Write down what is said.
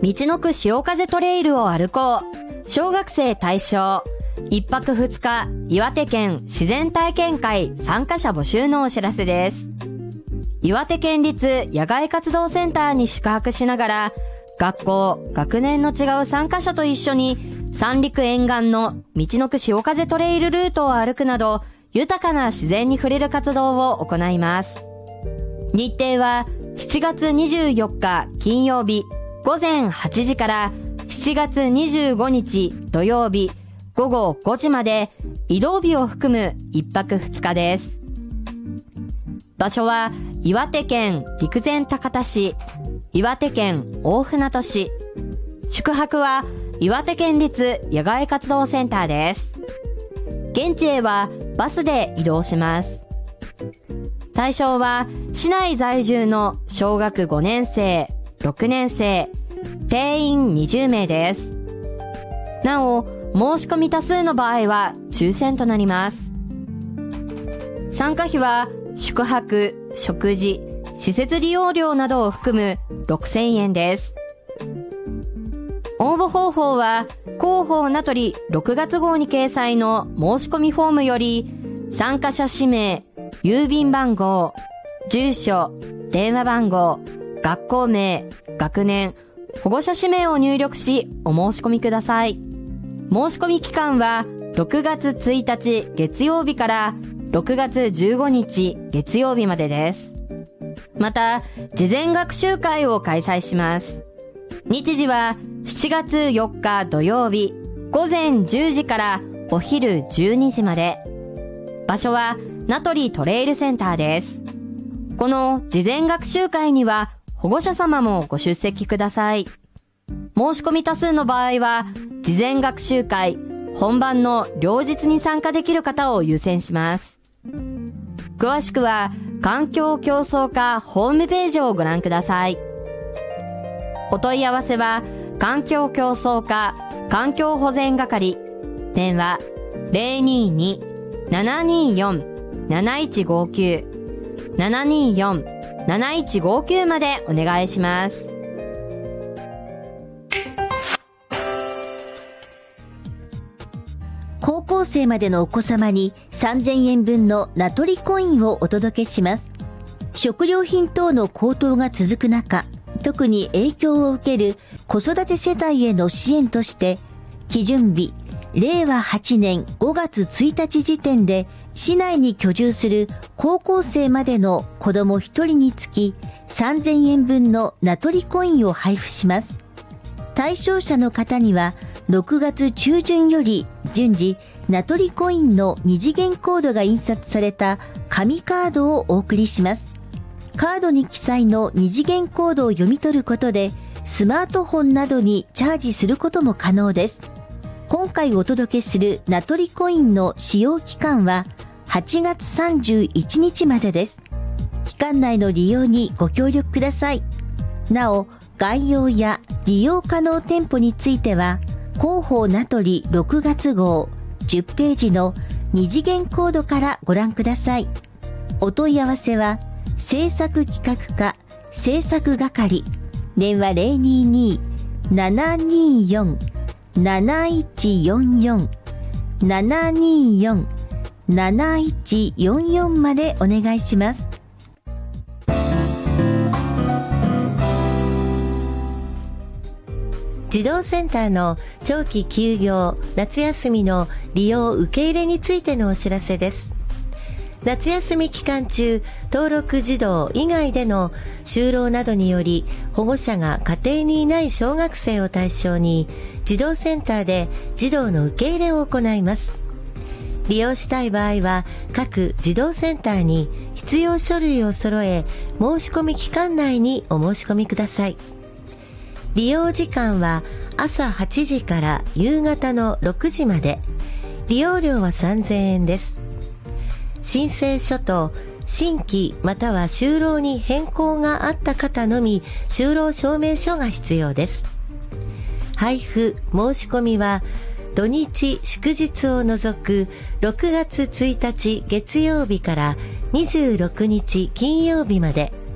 みちのく潮風トレイルを歩こう。小学生対象。1泊2日、岩手県自然体験会参加者募集のお知らせです。岩手県立野外活動センターに宿泊しながら、学校、学年の違う参加者と一緒に、三陸沿岸のみちのく潮風トレイルルートを歩くなど、豊かな自然に触れる活動を行います。日程は7月24日金曜日午前8時から7月25日土曜日午後5時まで、移動日を含む1泊2日です。場所は岩手県陸前高田市、岩手県大船渡市。宿泊は岩手県立野外活動センターです。現地へはバスで移動します。対象は市内在住の小学5年生、6年生、定員20名です。なお、申し込み多数の場合は抽選となります。参加費は宿泊、食事、施設利用料などを含む6000円です。応募方法は広報名取6月号に掲載の申し込みフォームより、参加者氏名、郵便番号、住所、電話番号、学校名、学年、保護者氏名を入力しお申し込みください。申し込み期間は6月1日月曜日から6月15日月曜日までです。また、事前学習会を開催します。日時は7月4日土曜日午前10時からお昼12時まで。場所は名取トレイルセンターです。この事前学習会には保護者様もご出席ください。申し込み多数の場合は、事前学習会、本番の両日に参加できる方を優先します。詳しくは、環境競争課ホームページをご覧ください。お問い合わせは、環境競争課環境保全係、電話 022-724-7159 724-7159までお願いします。 高校生までのお子様に3000円分の名取コインをお届けします。食料品等の高騰が続く中、特に影響を受ける子育て世帯への支援として、基準日、令和8年5月1日時点で、市内に居住する高校生までの子供1人につき3000円分の名取コインを配布します。対象者の方には、6月中旬より順次、名取コインの二次元コードが印刷された紙カードをお送りします。カードに記載の二次元コードを読み取ることで、スマートフォンなどにチャージすることも可能です。今回お届けする名取コインの使用期間は8月31日までです。期間内の利用にご協力ください。なお、概要や利用可能店舗については、広報名取6月号10ページの二次元コードからご覧ください。お問い合わせは、制作企画課制作係、電話 022-724-7144 724-7144 までお願いします。児童センターの長期休業、夏休みの利用受け入れについてのお知らせです。夏休み期間中、登録児童以外での就労などにより保護者が家庭にいない小学生を対象に、児童センターで児童の受け入れを行います。利用したい場合は、各児童センターに必要書類を揃え、申し込み期間内にお申し込みください。利用時間は朝8時から夕方の6時まで。利用料は3000円です。申請書と新規または就労に変更があった方のみ就労証明書が必要です。配布申し込みは土日祝日を除く6月1日月曜日から26日金曜日まで。